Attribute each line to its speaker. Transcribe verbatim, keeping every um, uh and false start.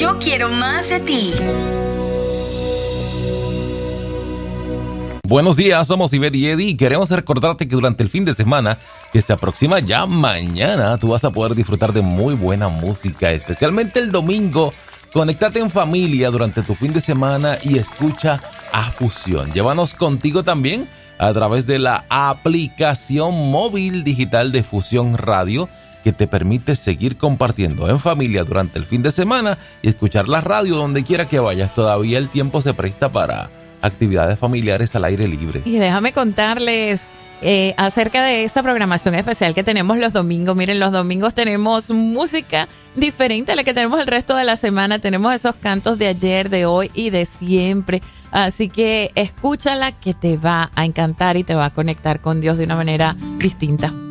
Speaker 1: Yo quiero más de ti.
Speaker 2: Buenos días, somos Ivette y Eddie y queremos recordarte que durante el fin de semana que se aproxima ya mañana, tú vas a poder disfrutar de muy buena música, especialmente el domingo. Conéctate en familia durante tu fin de semana y escucha a Fusión. Llévanos contigo también a través de la aplicación móvil digital de Fusión Radio, que te permite seguir compartiendo en familia durante el fin de semana y escuchar la radio donde quiera que vayas. Todavía el tiempo se presta para actividades familiares al aire libre.
Speaker 3: Y déjame contarles eh, acerca de esa programación especial que tenemos los domingos. Miren, los domingos tenemos música diferente a la que tenemos el resto de la semana. Tenemos esos cantos de ayer, de hoy y de siempre. Así que escúchala, que te va a encantar y te va a conectar con Dios de una manera distinta.